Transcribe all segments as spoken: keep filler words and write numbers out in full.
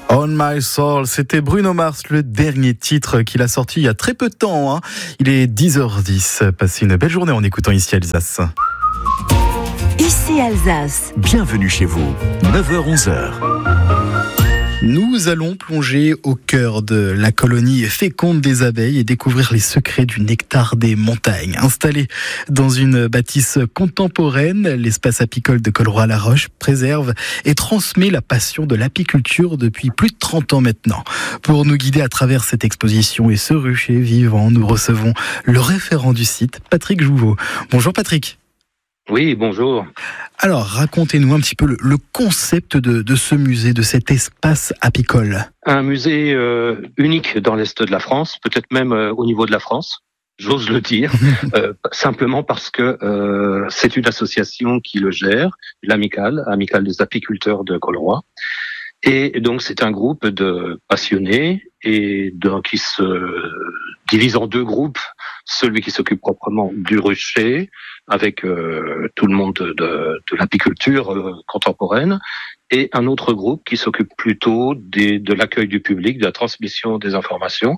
On My Soul, c'était Bruno Mars, le dernier titre qu'il a sorti il y a très peu de temps. Hein. Il est dix heures dix. Passez une belle journée en écoutant Ici Alsace. Ici Alsace. Bienvenue chez vous, neuf heures onze heures. Nous allons plonger au cœur de la colonie féconde des abeilles et découvrir les secrets du nectar des montagnes. Installé dans une bâtisse contemporaine, l'espace apicole de Colroy-la-Roche préserve et transmet la passion de l'apiculture depuis plus de trente ans maintenant. Pour nous guider à travers cette exposition et ce rucher vivant, nous recevons le référent du site, Patrick Jouveau. Bonjour Patrick. Oui, bonjour. Alors, racontez-nous un petit peu le, le concept de, de ce musée, de cet espace apicole. Un musée euh, unique dans l'Est de la France, peut-être même euh, au niveau de la France, j'ose le dire, euh, simplement parce que euh, c'est une association qui le gère, l'Amicale, Amicale des apiculteurs de Colroy. Et donc, c'est un groupe de passionnés et de, qui se divise en deux groupes. Celui qui s'occupe proprement du rucher, avec euh, tout le monde de, de l'apiculture euh, contemporaine, et un autre groupe qui s'occupe plutôt des, de l'accueil du public, de la transmission des informations,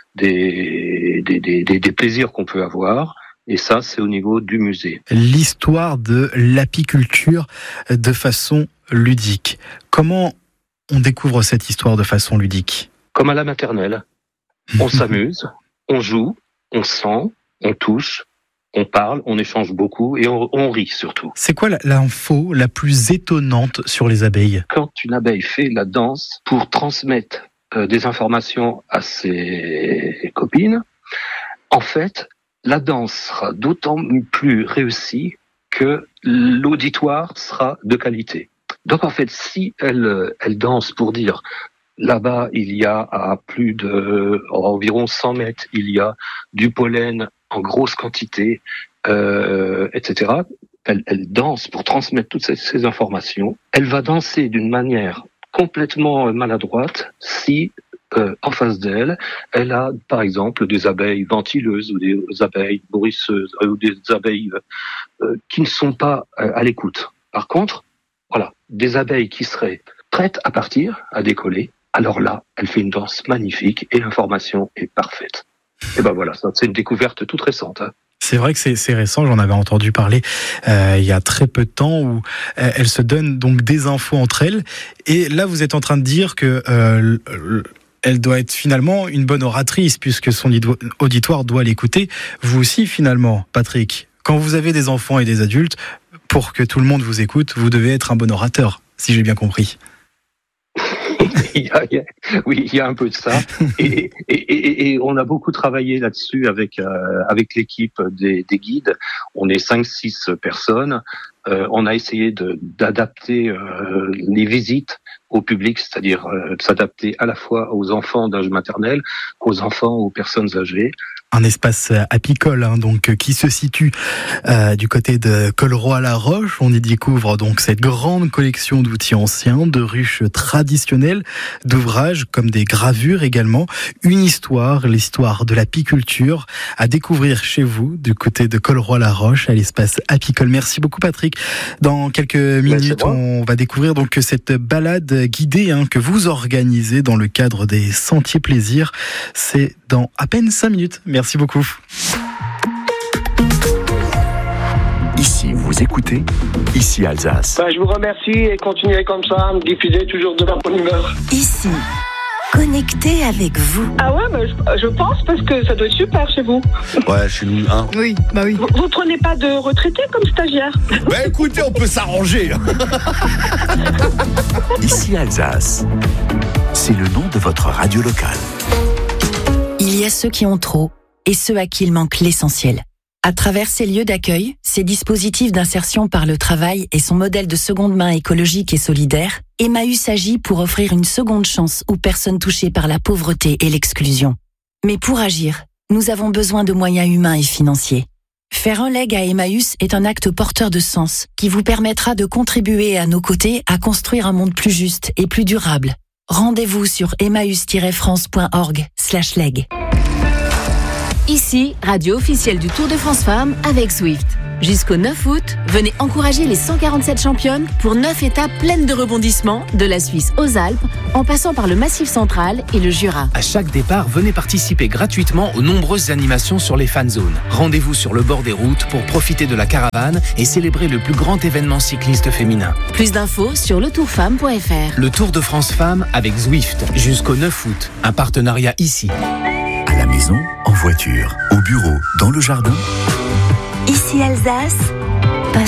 des, des, des, des, des plaisirs qu'on peut avoir. Et ça, c'est au niveau du musée. L'histoire de l'apiculture de façon ludique. Comment on découvre cette histoire de façon ludique ? Comme à la maternelle. On s'amuse, on joue, on sent, on touche, on parle, on échange beaucoup et on, on rit surtout. C'est quoi l'info la plus étonnante sur les abeilles ? Quand une abeille fait la danse pour transmettre euh, des informations à ses copines, en fait, la danse sera d'autant plus réussie que l'auditoire sera de qualité. Donc en fait, si elle, elle danse pour dire... Là-bas, il y a à plus de à environ cent mètres, il y a du pollen en grosse quantité, euh, et cetera. Elle, elle danse pour transmettre toutes ces, ces informations. Elle va danser d'une manière complètement maladroite si, euh, en face d'elle, elle a, par exemple, des abeilles ventileuses ou des abeilles nourrisseuses euh, ou des abeilles euh, qui ne sont pas euh, à l'écoute. Par contre, voilà, des abeilles qui seraient prêtes à partir, à décoller. Alors là, elle fait une danse magnifique et l'information est parfaite. Et ben voilà, ça, c'est une découverte toute récente. Hein. C'est vrai que c'est, c'est récent, j'en avais entendu parler euh, il y a très peu de temps où euh, elles se donnent donc des infos entre elles. Et là, vous êtes en train de dire que euh, elle doit être finalement une bonne oratrice puisque son auditoire doit l'écouter. Vous aussi, finalement, Patrick, quand vous avez des enfants et des adultes, pour que tout le monde vous écoute, vous devez être un bon orateur, si j'ai bien compris. il y a, il y a, oui, il y a un peu de ça, et, et, et, et on a beaucoup travaillé là-dessus avec euh, avec l'équipe des, des guides. On est cinq six personnes. Euh, on a essayé de, d'adapter euh, les visites au public, c'est-à-dire euh, de s'adapter à la fois aux enfants d'âge maternel, aux enfants, aux personnes âgées. Un espace apicole, hein, donc qui se situe euh, du côté de Colroy-la-Roche. On y découvre donc cette grande collection d'outils anciens, de ruches traditionnelles, d'ouvrages comme des gravures également. Une histoire, l'histoire de l'apiculture à découvrir chez vous du côté de Colroy-la-Roche à l'espace apicole. Merci beaucoup Patrick. Dans quelques minutes, on va découvrir donc cette balade guidée hein, que vous organisez dans le cadre des Sentiers Plaisirs. C'est dans à peine cinq minutes. Merci beaucoup. Ici, vous écoutez Ici Alsace. Ben, je vous remercie et continuez comme ça, à me diffuser toujours de la bonne humeur. Ici, connecté avec vous. Ah ouais, mais je, je pense parce que ça doit être super chez vous. Ouais, chez nous, hein. Oui, bah oui. Vous, vous prenez pas de retraités comme stagiaire? Bah écoutez, on peut s'arranger. Ici Alsace, c'est le nom de votre radio locale. Il y a ceux qui ont trop et ceux à qui il manque l'essentiel. À travers ces lieux d'accueil, ces dispositifs d'insertion par le travail et son modèle de seconde main écologique et solidaire, Emmaüs agit pour offrir une seconde chance aux personnes touchées par la pauvreté et l'exclusion. Mais pour agir, nous avons besoin de moyens humains et financiers. Faire un leg à Emmaüs est un acte porteur de sens qui vous permettra de contribuer à nos côtés à construire un monde plus juste et plus durable. Rendez-vous sur emmaüs tiret france point org slash leg. Ici, radio officielle du Tour de France Femmes avec Zwift. Jusqu'au neuf août, venez encourager les cent quarante-sept championnes pour neuf étapes pleines de rebondissements, de la Suisse aux Alpes, en passant par le Massif central et le Jura. À chaque départ, venez participer gratuitement aux nombreuses animations sur les fan zones. Rendez-vous sur le bord des routes pour profiter de la caravane et célébrer le plus grand événement cycliste féminin. Plus d'infos sur le tour femme point f r. Le Tour de France Femmes avec Zwift, jusqu'au neuf août. Un partenariat ici. À la maison, en voiture, au bureau, dans le jardin. Ici Alsace,